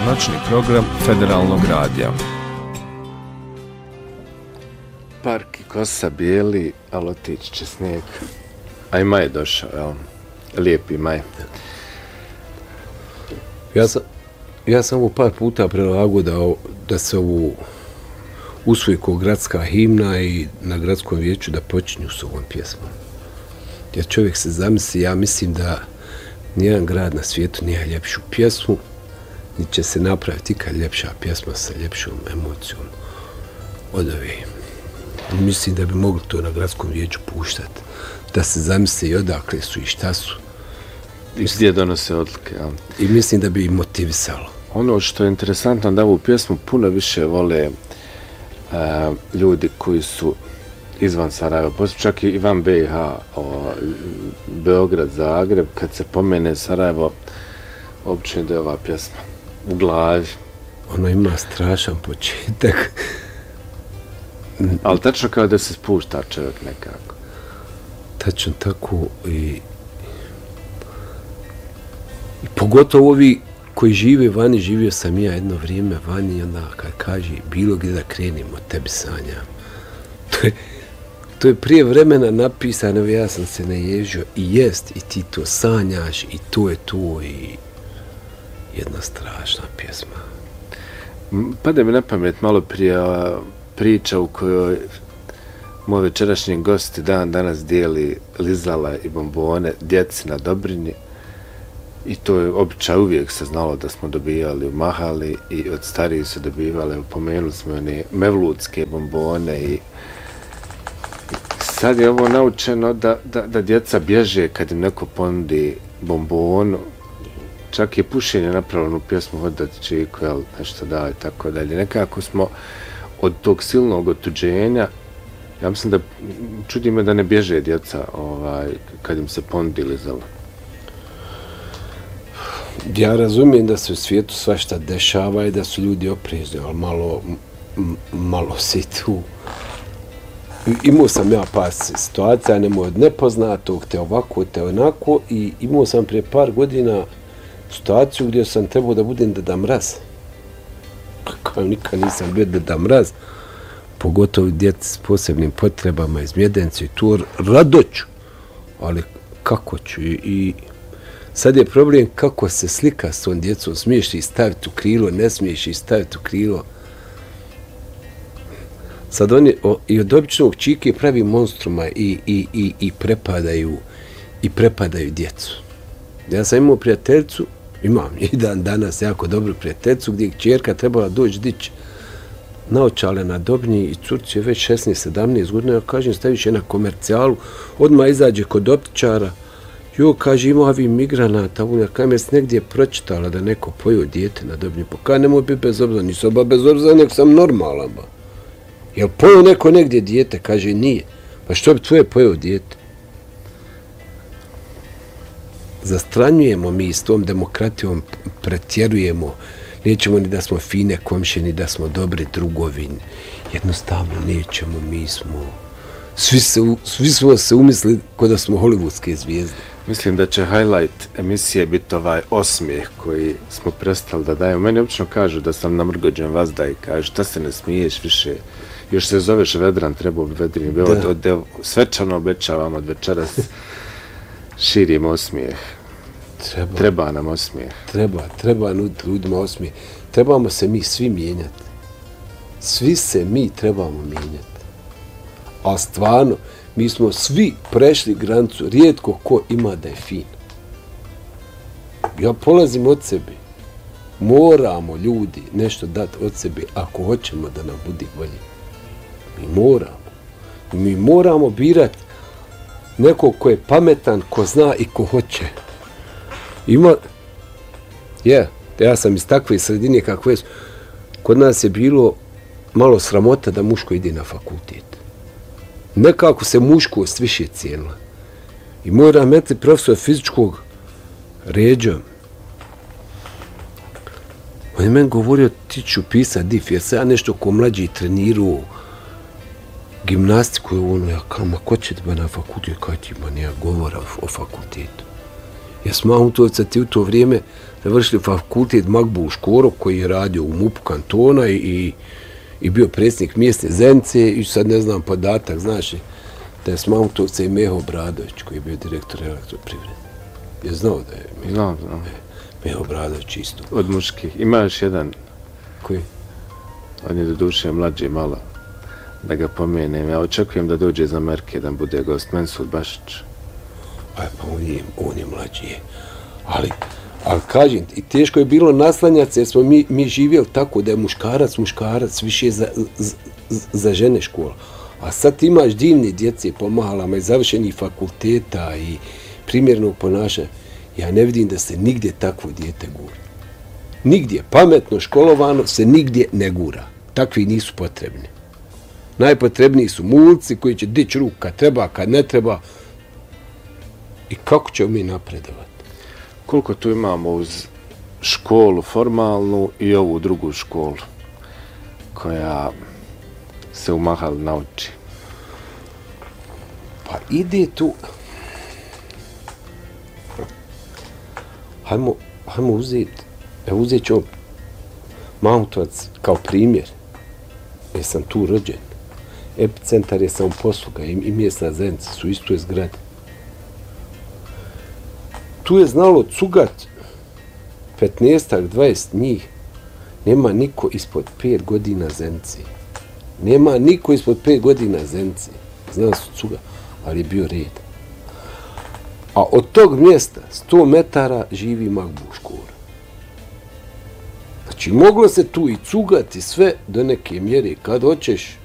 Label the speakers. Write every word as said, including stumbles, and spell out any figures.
Speaker 1: noćni program Federalnog radija.
Speaker 2: Park i kosa bijeli, ali otići će snijeg. A i maj je došao, jel? Lijepi maj.
Speaker 3: Ja sam, ja sam ovo par puta prelagao da, da se ovu usvoji kao gradska himna i na gradskom vijeću da počinju s ovom pjesmom. Jer čovjek se zamisli, ja mislim da nijedan grad na svijetu nije ljepšu pjesmu, ni će se napraviti ikad ljepša pjesma sa ljepšom emocijom od ove. Mislim da bi mogli to na gradskom vijeću puštati, da se zamisli i odakle su i šta su.
Speaker 2: I gdje donose odluke. Ja.
Speaker 3: I mislim da bi ih motivisalo.
Speaker 2: Ono što je interesantno da ovu pjesmu puno više vole uh, ljudi koji su izvan Sarajeva, poslije čak i van B i H, o, Beograd, Zagreb, kad se pomene Sarajevo, uopće da je ova pjesma u glavi.
Speaker 3: Ono ima strašan početak.
Speaker 2: Ali tačno kao da se spušta čovjek nekako.
Speaker 3: Tačno tako i, i pogotovo ovi koji žive vani, živio sam ja jedno vrijeme vani i onda kad kaže bilo gdje da krenemo, tebi sanjam. To je, to je prije vremena napisano, ja sam se naježio i jest i ti to sanjaš i to je to i jedna strašna pjesma.
Speaker 2: Pade mi na pamet malo prije priča u kojoj moj večerašnji gosti dan danas dijeli lizala i bombone djeci na Dobrinji i to je običaj, uvijek se znalo da smo dobijali u Mahali i od stariji su dobivali, pomenuli smo one mevludske bombone i sad je ovo naučeno da, da, da djeca bježe kad im neko ponudi bombonu. Čak je pušenje napravljeno u pjesmu Hodati Čiku, jel, nešto da i tako dalje. Nekako smo od tog silnog otuđenja, ja mislim da čudi me da ne bježe djeca ovaj, kad im se ponudili za.
Speaker 3: Ja razumijem da se u svijetu svašta dešava i da su ljudi oprezni, ali malo, m, malo si tu. Imao sam ja par situacija, nemoj od nepoznatog, te ovako, te onako i imao sam prije par godina situaciju gdje sam trebao da budem Deda Mraz. Kao nikad nisam bio Deda Mraz, pogotovo djeci s posebnim potrebama iz Mjedencu i tu rado ću, ali kako ću i, i sad je problem kako se slika s tom djecom, smiješ i staviti u krilo, ne smiješ i staviti u krilo. Sad oni o, i od običnog čike pravi monstruma i, i, i, i prepadaju i prepadaju djecu. Ja sam imao prijateljcu, imam i dan danas jako dobru prijateljcu gdje je kćerka trebala doći dići naočale na Dobrinji i curci je već šesnaest sedamnaest godina, ja kažem staviš je na komercijalu, odmah izađe kod optičara, jo, kaže, ima ovi migranata, ja kaj me negdje pročitala da neko pojeo dijete na Dobrinji, pa kaj nemoj biti bezobzan, nisam ba bezobzan, nek sam normalan ba. Jel pojeo neko negdje dijete? Kaže, nije. Pa što bi tvoje pojeo dijete? Zastranjujemo mi s tom demokratijom, pretjerujemo, nećemo ni da smo fine komšije, ni da smo dobri drugovi. Jednostavno nećemo, mi smo, svi, se, svi smo se umislili kod da smo hollywoodske zvijezde.
Speaker 2: Mislim da će highlight emisije biti ovaj osmijeh koji smo prestali da dajemo. Meni obično kažu da sam namrgođen vazda i kažu šta se ne smiješ više. Još se zoveš Vedran, trebao bi Vedrin. Od, od, od, svečano obećavam od večeras širim osmijeh. Treba, treba nam osmijeh.
Speaker 3: Treba, treba nuditi ljudima osmijeh. Trebamo se mi svi mijenjati. Svi se mi trebamo mijenjati. A stvarno, mi smo svi prešli granicu, rijetko ko ima da je fin. Ja polazim od sebe. Moramo ljudi nešto dati od sebe ako hoćemo da nam bude bolje. Mi moramo. Mi moramo birati nekog ko je pametan, ko zna i ko hoće. Ima, je, yeah, ja sam iz takve sredine kakve su. Kod nas je bilo malo sramota da muško ide na fakultet. Nekako se muškost više cijenila. I moj rahmetli profesor fizičkog Ređa, on je meni govorio, ti ću pisati dif, jer se ja nešto ko mlađi trenirao gimnastiku, ono, ja kao, ma ko će ba na fakultet, kaj ti ba nija govora o fakultetu. Ja sam Mahutovca, ti u to vrijeme završili fakultet Makbul Škoro koji je radio u MUP-u kantona i, i bio predsjednik mjesne Zenice i sad ne znam podatak, znaš, da je s Mamutovca i Meho Obradović koji je bio direktor elektroprivrede. Je znao da je Meho,
Speaker 2: Znam, znam.
Speaker 3: Meho Obradović isto.
Speaker 2: Od muških. Ima još jedan,
Speaker 3: Koji?
Speaker 2: on je do duše mlađi malo, da ga pomenem. Ja očekujem da dođe iz Amerike, da bude gost Mensur Bašić.
Speaker 3: Aj, pa on je, on je mlađi, je. Ali, ali kažem, i teško je bilo naslanjati, jer smo mi, mi živjeli tako da je muškarac, muškarac, više za, za, za žene škola. A sad ti imaš divne djece po mahalama i završenih fakulteta i primjernog ponašanja. Ja ne vidim da se nigdje takvo dijete gura. Nigdje, pametno, školovano se nigdje ne gura. Takvi nisu potrebni. Najpotrebniji su mulci koji će dići ruku kad treba, kad ne treba. I kako ćemo mi napredovati?
Speaker 2: Koliko tu imamo uz školu formalnu i ovu drugu školu koja se u Mahal nauči?
Speaker 3: Pa ide tu... Hajmo, hajmo uzeti, evo uzet ću Mamutovac kao primjer, jer sam tu rođen. Epicentar je samoposluga i, i mjesna Zenica su isto zgrade. Tu je znalo cugat petnaestak, dvadeset njih. Nema niko ispod pet godina Zenice. Nema niko ispod pet godina Zenice. Znao su cuga, ali je bio red. A od tog mjesta, sto metara, živi Makbul Škoro. Znači, moglo se tu i cugati sve do neke mjere. Kad hoćeš,